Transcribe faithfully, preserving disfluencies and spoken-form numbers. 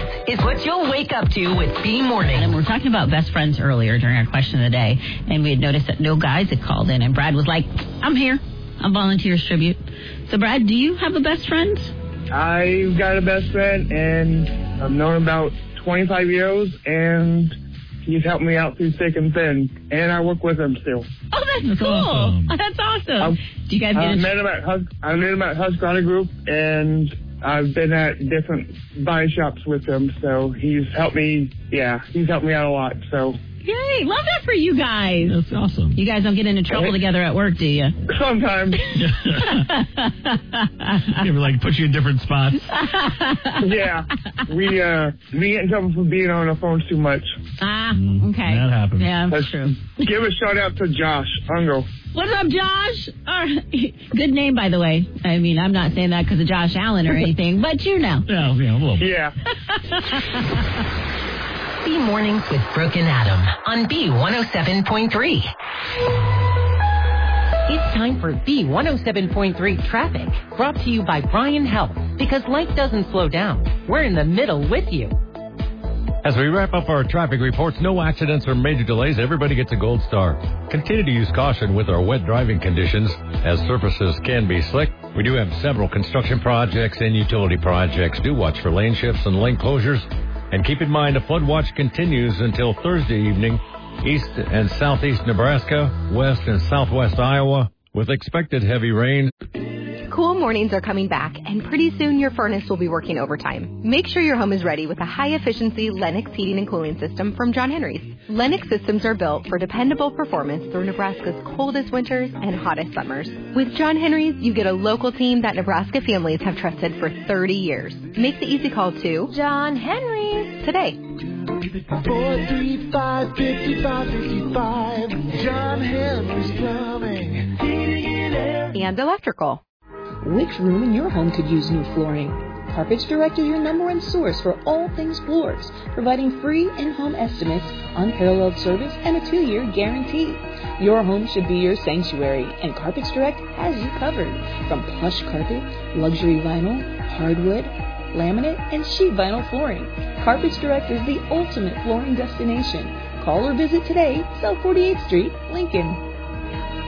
This is what you'll wake up to with B Morning. And we were talking about best friends earlier during our question of the day, and we had noticed that no guys had called in, and Brad was like, I'm here. I'm Volunteers Tribute. So, Brad, do you have a best friend? I've got a best friend, and I've known him about twenty-five years, and he's helped me out through thick and thin, and I work with him still. Oh, that's, that's cool. Awesome. Oh, that's awesome. I've, do you guys get I in- met him at Hus- I met him at Husqvarna Group, and I've been at different body shops with him, so he's helped me, yeah, he's helped me out a lot, so. Yay, love that for you guys. That's awesome. You guys don't get into trouble together at work, do you? Sometimes. You ever, like, put you in different spots? Yeah, we uh we get in trouble for being on our phones too much. Ah, Mm, okay. that happens. Yeah, that's Let's true. Give a shout out to Josh Ungo. What's up, Josh? All right. Good name, by the way. I mean, I'm not saying that because of Josh Allen or anything, but you know. Yeah, yeah, a little bit. Yeah. B Mornings with Brooke and Adam on B one oh seven point three. It's time for B one oh seven point three traffic, brought to you by Brian Health, because life doesn't slow down. We're in the middle with you. As we wrap up our traffic reports, no accidents or major delays. Everybody gets a gold star. Continue to use caution with our wet driving conditions, as surfaces can be slick. We do have several construction projects and utility projects. Do watch for lane shifts and lane closures. And keep in mind, a flood watch continues until Thursday evening. East and southeast Nebraska, west and southwest Iowa, with expected heavy rain. Cool mornings are coming back, and pretty soon your furnace will be working overtime. Make sure your home is ready with a high-efficiency Lennox heating and cooling system from John Henry's. Lennox systems are built for dependable performance through Nebraska's coldest winters and hottest summers. With John Henry's, you get a local team that Nebraska families have trusted for thirty years. Make the easy call to John Henry's today. four three five, five five five five. John Henry's Plumbing, Heating and Air, And electrical. Which room in your home could use new flooring? Carpets Direct is your number one source for all things floors, providing free in-home estimates, unparalleled service, and a two-year guarantee. Your home should be your sanctuary, and Carpets Direct has you covered. From plush carpet, luxury vinyl, hardwood, laminate, and sheet vinyl flooring, Carpets Direct is the ultimate flooring destination. Call or visit today, South forty-eighth Street, Lincoln.